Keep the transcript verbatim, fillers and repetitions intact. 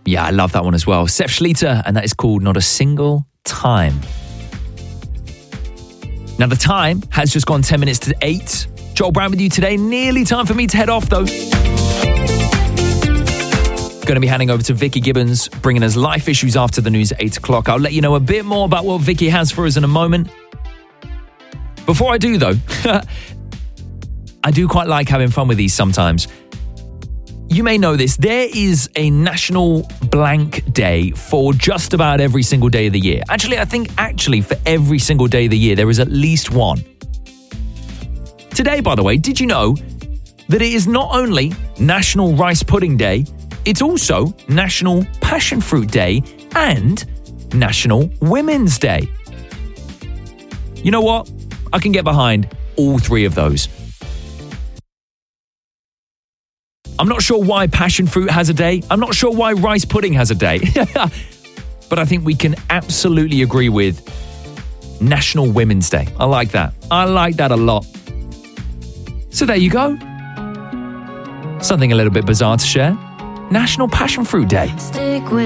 Yeah, I love that one as well. Seth Schlitter, and that is called Not a Single Time. Now, the time has just gone ten minutes to eight. Joel Brown with you today. Nearly time for me to head off, though. Going to be handing over to Vicky Gibbons, bringing us life issues after the news at eight o'clock. I'll let you know a bit more about what Vicky has for us in a moment. Before I do, though, I do quite like having fun with these sometimes. You may know this. There is a National Blank Day for just about every single day of the year. Actually, I think actually for every single day of the year, there is at least one. Today, by the way, did you know that it is not only National Rice Pudding Day, it's also National Passion Fruit Day and National Women's Day. You know what? I can get behind all three of those. I'm not sure why passion fruit has a day. I'm not sure why rice pudding has a day. But I think we can absolutely agree with National Women's Day. I like that. I like that a lot. So there you go. Something a little bit bizarre to share. National Passion Fruit Day. Stick with